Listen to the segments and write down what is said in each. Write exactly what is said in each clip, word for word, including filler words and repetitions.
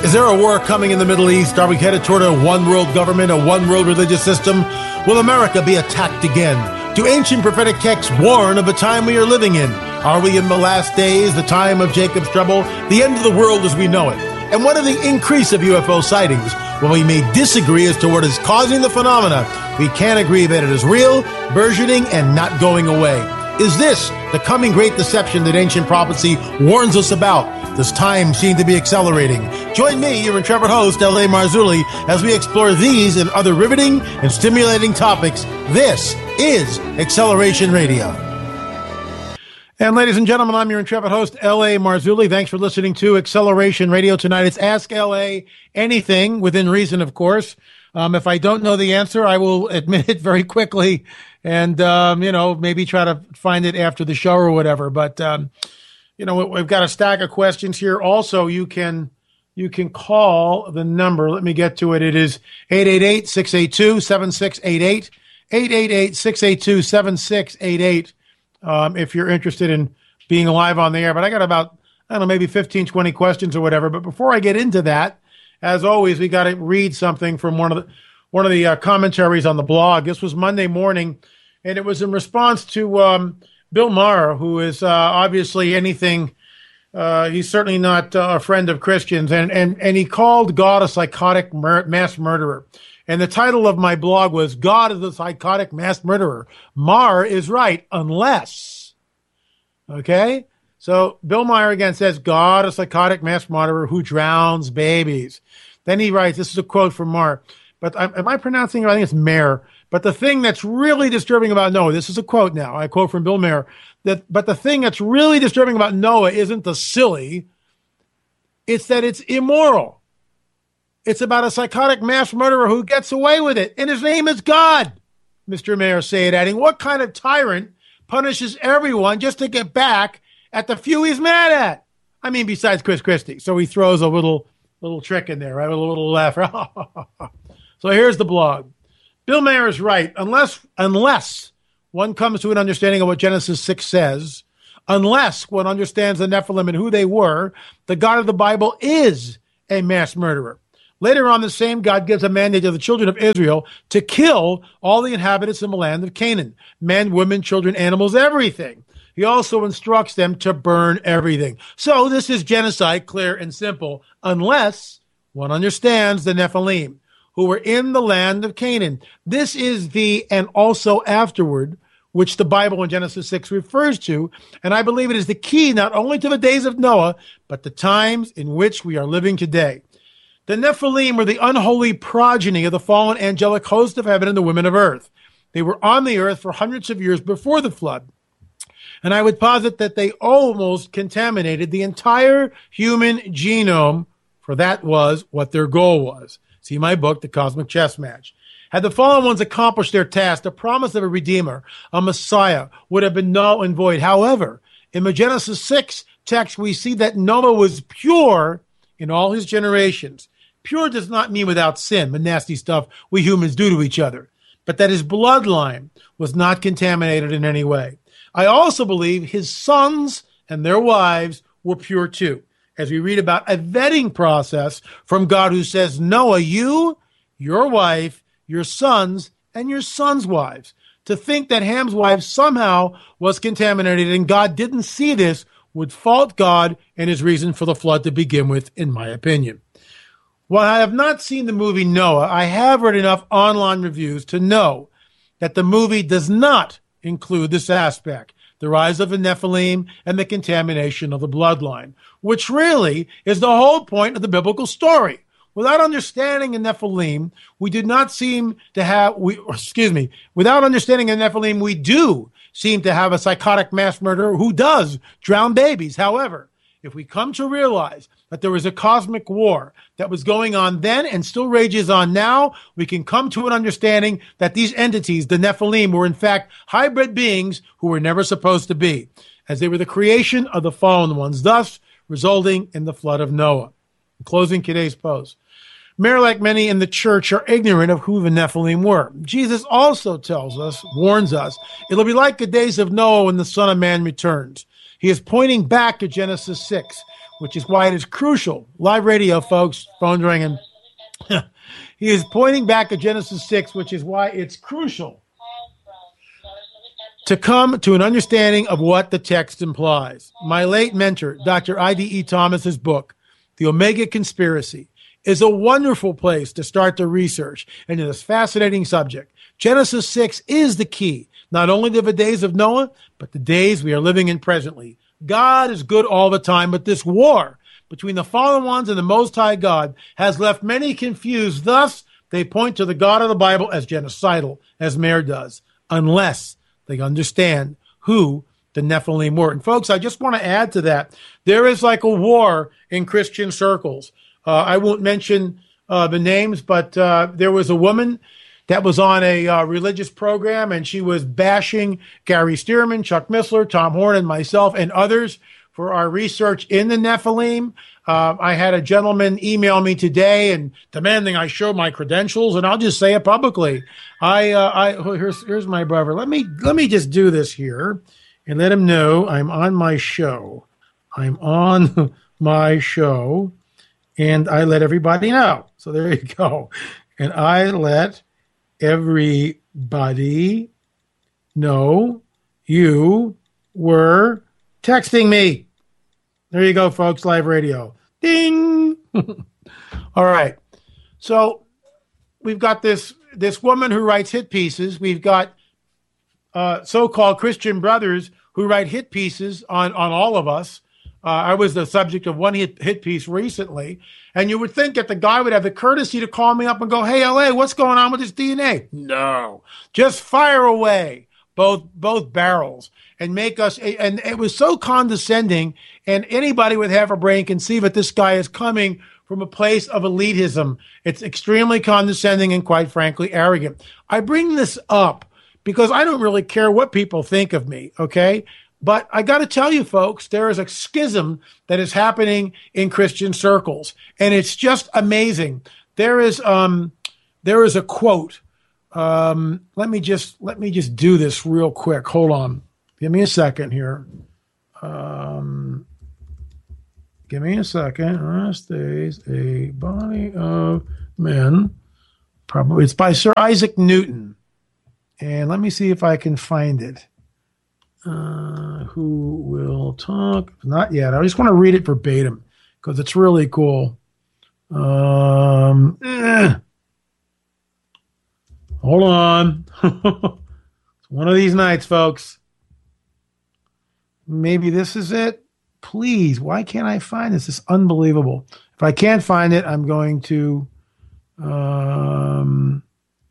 Is there a war coming in the Middle East? Are we headed toward a one-world government, a one-world religious system? Will America be attacked again? Do ancient prophetic texts warn of the time we are living in? Are we in the last days, the time of Jacob's trouble, the end of the world as we know it? And what of the increase of U F O sightings? Well, we may disagree as to what is causing the phenomena. We can agree that it is real, burgeoning, and not going away. Is this the coming great deception that ancient prophecy warns us about? Does time seem to be accelerating? Join me, your intrepid host, L A. Marzulli, as we explore these and other riveting and stimulating topics. This is Acceleration Radio. And ladies and gentlemen, I'm your intrepid host, L A. Marzulli. Thanks for listening to Acceleration Radio tonight. It's Ask L A Anything, within reason, of course. Um, if I don't know the answer, I will admit it very quickly and, um, you know, maybe try to find it after the show or whatever. But, um, you know, we've got a stack of questions here. Also, you can you can call the number. Let me get to it. It is eight eight eight, six eight two, seven six eight eight, eight eight eight, six eight two, seven six eight eight, um, if you're interested in being live on the air. But I got about, I don't know, maybe fifteen, twenty questions or whatever. But before I get into that, as always, we got to read something from one of the one of the uh, commentaries on the blog. This was Monday morning, and it was in response to um, Bill Maher, who is uh, obviously anything. Uh, he's certainly not uh, a friend of Christians, and and and he called God a psychotic mur- mass murderer. And the title of my blog was "God is a psychotic mass murderer." Maher is right, unless. Okay. So Bill Maher again says, God, a psychotic mass murderer who drowns babies. Then he writes, this is a quote from Maher, but I'm, am I pronouncing it? I think it's Maher. But the thing that's really disturbing about Noah, this is a quote now, I quote from Bill Maher, that, but the thing that's really disturbing about Noah isn't the silly, it's that it's immoral. It's about a psychotic mass murderer who gets away with it, and his name is God, Mister Maher said, adding, what kind of tyrant punishes everyone just to get back at the few he's mad at? I mean, besides Chris Christie. So he throws a little little trick in there, right? A little laugh. So here's the blog. Bill Maher is right. Unless unless one comes to an understanding of what Genesis six says, unless one understands the Nephilim and who they were, the God of the Bible is a mass murderer. Later on, the same God gives a mandate to the children of Israel to kill all the inhabitants in the land of Canaan. Men, women, children, animals, everything. He also instructs them to burn everything. So this is genocide, clear and simple, unless one understands the Nephilim, who were in the land of Canaan. This is the and also afterward, which the Bible in Genesis six refers to, and I believe it is the key not only to the days of Noah, but the times in which we are living today. The Nephilim were the unholy progeny of the fallen angelic host of heaven and the women of earth. They were on the earth for hundreds of years before the flood. And I would posit that they almost contaminated the entire human genome, for that was what their goal was. See my book, The Cosmic Chess Match. Had the fallen ones accomplished their task, the promise of a Redeemer, a Messiah, would have been null and void. However, in the Genesis six text, we see that Noah was pure in all his generations. Pure does not mean without sin, the nasty stuff we humans do to each other, but that his bloodline was not contaminated in any way. I also believe his sons and their wives were pure too, as we read about a vetting process from God who says, Noah, you, your wife, your sons, and your sons' wives. To think that Ham's wife somehow was contaminated and God didn't see this would fault God and his reason for the flood to begin with, in my opinion. While I have not seen the movie Noah, I have read enough online reviews to know that the movie does not include this aspect, the rise of the Nephilim and the contamination of the bloodline, which really is the whole point of the biblical story. Without understanding the Nephilim, we did not seem to have, we, excuse me, without understanding the Nephilim, we do seem to have a psychotic mass murderer who does drown babies. However, if we come to realize that there was a cosmic war that was going on then and still rages on now, we can come to an understanding that these entities, the Nephilim, were in fact hybrid beings who were never supposed to be, as they were the creation of the fallen ones, thus resulting in the flood of Noah. In closing today's post, Maher, like many in the church, are ignorant of who the Nephilim were. Jesus also tells us, warns us, it'll be like the days of Noah when the Son of Man returns. He is pointing back to Genesis six, which is why it is crucial. Live radio, folks, phone's ringing. He is pointing back at Genesis six, which is why it's crucial to come to an understanding of what the text implies. My late mentor, Doctor I D E Thomas's book, The Omega Conspiracy, is a wonderful place to start the research into this fascinating subject. Genesis six is the key, not only to the days of Noah, but the days we are living in presently. God is good all the time, but this war between the fallen ones and the Most High God has left many confused. Thus, they point to the God of the Bible as genocidal, as Mayer does, unless they understand who the Nephilim were. And folks, I just want to add to that. There is like a war in Christian circles. Uh, I won't mention uh, the names, but uh, there was a woman that was on a uh, religious program, and she was bashing Gary Stearman, Chuck Missler, Tom Horn, and myself and others for our research in the Nephilim. Uh, I had a gentleman email me today and demanding I show my credentials, and I'll just say it publicly. I, uh, I oh, here's here's my brother. Let me let me just do this here and let him know I'm on my show. I'm on my show, and I let everybody know. So there you go. And I let everybody know you were texting me. There you go, folks. Live radio. Ding. All right. So we've got this this woman who writes hit pieces. We've got uh, so-called Christian brothers who write hit pieces on, on all of us. Uh, I was the subject of one hit, hit piece recently. And you would think that the guy would have the courtesy to call me up and go, hey, L A, what's going on with this D N A? No. Just fire away both both barrels and make us, and it was so condescending, and anybody with half a brain can see that this guy is coming from a place of elitism. It's extremely condescending and, quite frankly, arrogant. I bring this up because I don't really care what people think of me, okay? But I got to tell you, folks, there is a schism that is happening in Christian circles, and it's just amazing. There is um, there is a quote. Um, let me just let me just do this real quick. Hold on, give me a second here. Um, give me a second. Earth stays a body of men. Probably it's by Sir Isaac Newton, and let me see if I can find it. Uh, who will talk? Not yet. I just want to read it verbatim because it's really cool. Um, eh. Hold on. It's one of these nights, folks. Maybe this is it. Please, why can't I find this? It's unbelievable. If I can't find it, I'm going to... Um,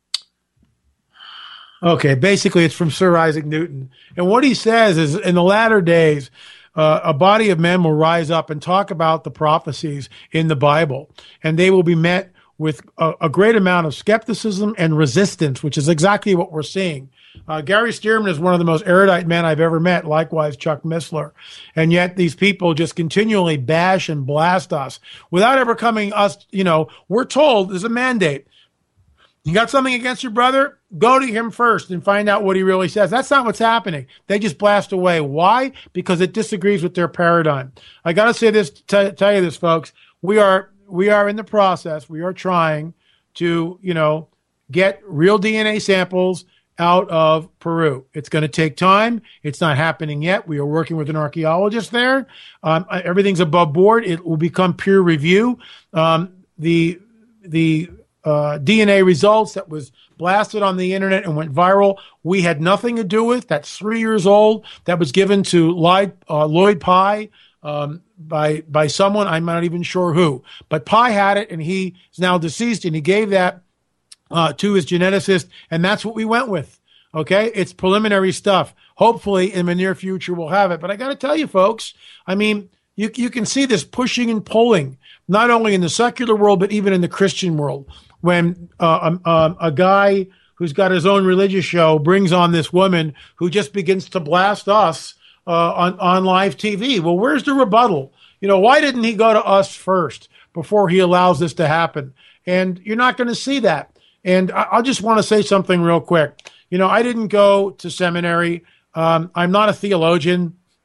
Okay, basically it's from Sir Isaac Newton. And what he says is, in the latter days, uh, a body of men will rise up and talk about the prophecies in the Bible, and they will be met with a, a great amount of skepticism and resistance, which is exactly what we're seeing. Uh, Gary Stearman is one of the most erudite men I've ever met, likewise Chuck Missler. And yet these people just continually bash and blast us without ever coming us, you know, we're told there's a mandate. You got something against your brother? Go to him first and find out what he really says. That's not what's happening. They just blast away. Why? Because it disagrees with their paradigm. I got to say this, t- tell you this, folks. We are we are in the process. We are trying to, you know, get real D N A samples out of Peru. It's going to take time. It's not happening yet. We are working with an archaeologist there. Um, everything's above board. It will become peer review. Um, the the Uh, D N A results that was blasted on the internet and went viral, we had nothing to do with. That's three years old. That was given to Lloyd, uh, Lloyd Pye um, by by someone, I'm not even sure who. But Pye had it, and he is now deceased, and he gave that uh, to his geneticist, and that's what we went with. Okay? It's preliminary stuff. Hopefully, in the near future, we'll have it. But I got to tell you, folks, I mean, you you can see this pushing and pulling, not only in the secular world, but even in the Christian world. When uh, um, um, a guy who's got his own religious show brings on this woman who just begins to blast us uh, on, on live T V. Well, where's the rebuttal? You know, why didn't he go to us first before he allows this to happen? And you're not going to see that. And I, I just want to say something real quick. You know, I didn't go to seminary. Um, I'm not a theologian.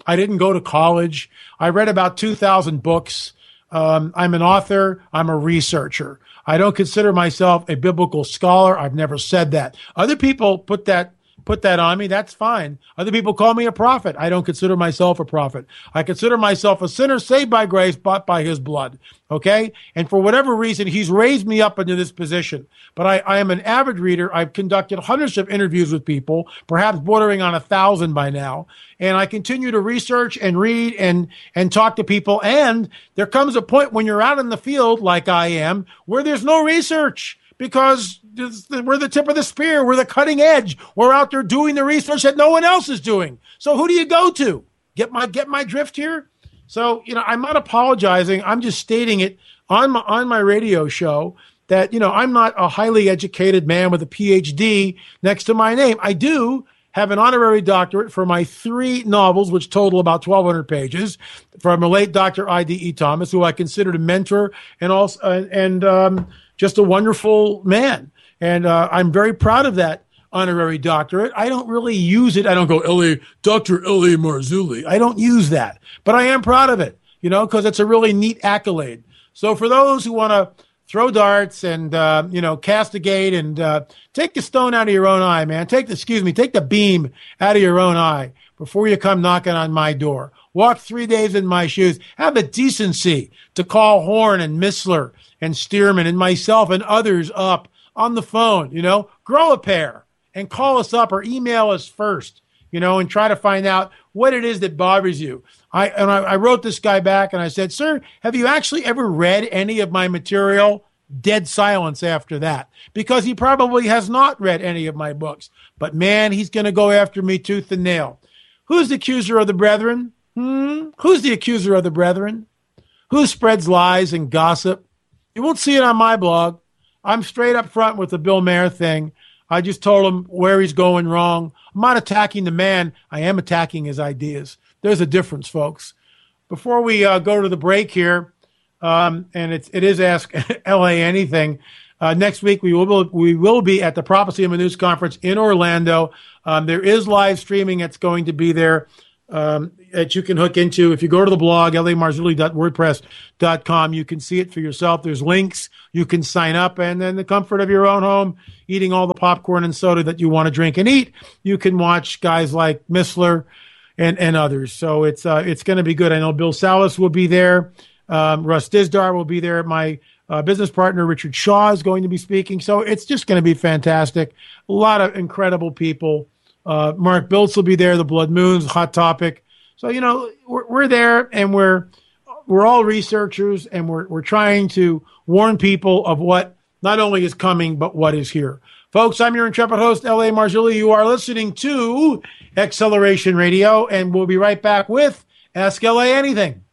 I didn't go to college. I read about two thousand books. Um, I'm an author. I'm a researcher. I don't consider myself a biblical scholar. I've never said that. Other people put that put that on me. That's fine. Other people call me a prophet. I don't consider myself a prophet. I consider myself a sinner saved by grace, bought by his blood. Okay? And for whatever reason, he's raised me up into this position. But I, I am an avid reader. I've conducted hundreds of interviews with people, perhaps bordering on a thousand by now. And I continue to research and read and, and talk to people. And there comes a point when you're out in the field, like I am, where there's no research. Because we're the tip of the spear. We're the cutting edge. We're out there doing the research that no one else is doing. So who do you go to? Get my get my drift here? So, you know, I'm not apologizing. I'm just stating it on my, on my radio show that, you know, I'm not a highly educated man with a P H D next to my name. I do have an honorary doctorate for my three novels, which total about twelve hundred pages, from a late Doctor I D E Thomas, who I considered a mentor and also uh, and um, just a wonderful man. And uh, I'm very proud of that honorary doctorate. I don't really use it. I don't go, L A, Doctor L A Marzulli. I don't use that. But I am proud of it, you know, because it's a really neat accolade. So for those who want to throw darts and, uh, you know, castigate and uh, take the stone out of your own eye, man. Take the, excuse me, take the beam out of your own eye before you come knocking on my door. Walk three days in my shoes. Have the decency to call Horn and Missler and Stearman and myself and others up on the phone, you know. Grow a pair and call us up or email us first, you know, and try to find out what it is that bothers you. I and I, I wrote this guy back and I said, sir, have you actually ever read any of my material? Dead silence after that, because he probably has not read any of my books. But man, he's going to go after me tooth and nail. Who's the accuser of the brethren? Hmm? Who's the accuser of the brethren? Who spreads lies and gossip? You won't see it on my blog. I'm straight up front with the Bill Maher thing. I just told him where he's going wrong. I'm not attacking the man. I am attacking his ideas. There's a difference, folks. Before we uh, go to the break here, um, and it's, it is Ask L A Anything, uh, next week we will we will be at the Prophecy of a News Conference in Orlando. Um, there is live streaming that's going to be there um, that you can hook into. If you go to the blog, L A Marzulli dot wordpress dot com, you can see it for yourself. There's links. You can sign up, and then the comfort of your own home, eating all the popcorn and soda that you want to drink and eat, you can watch guys like Missler and, and others. So it's uh, it's going to be good. I know Bill Salas will be there. Um, Russ Dizdar will be there. My uh, business partner, Richard Shaw, is going to be speaking. So it's just going to be fantastic. A lot of incredible people. Uh, Mark Biltz will be there. The Blood Moons, Hot Topic. So, you know, we're, we're there, and we're we're all researchers, and we're we're trying to warn people of what not only is coming, but what is here. Folks, I'm your intrepid host, L A Marzulli. You are listening to Acceleration Radio, and we'll be right back with Ask L A Anything.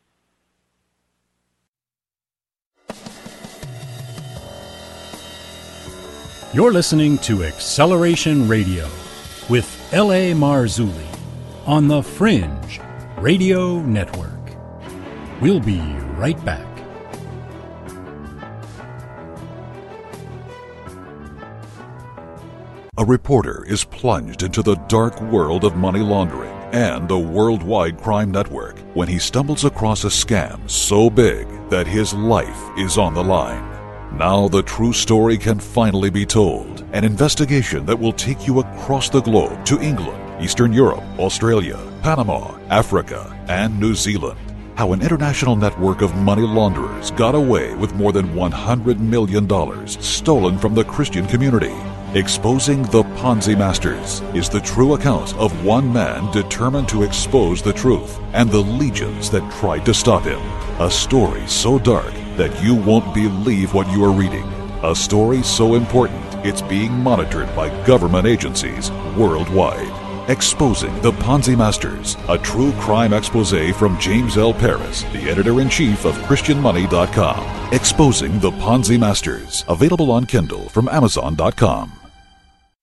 You're listening to Acceleration Radio with L A Marzulli on the Fringe Radio Network. We'll be right back. A reporter is plunged into the dark world of money laundering and the worldwide crime network when he stumbles across a scam so big that his life is on the line. Now the true story can finally be told. An investigation that will take you across the globe to England, Eastern Europe, Australia, Panama, Africa, and New Zealand. How an international network of money launderers got away with more than one hundred million dollars stolen from the Christian community. Exposing the Ponzi Masters is the true account of one man determined to expose the truth and the legions that tried to stop him. A story so dark that you won't believe what you are reading. A story so important it's being monitored by government agencies worldwide. Exposing the Ponzi Masters, a true crime expose from James L. Paris, the editor-in-chief of Christian Money dot com. Exposing the Ponzi Masters, available on Kindle from Amazon dot com.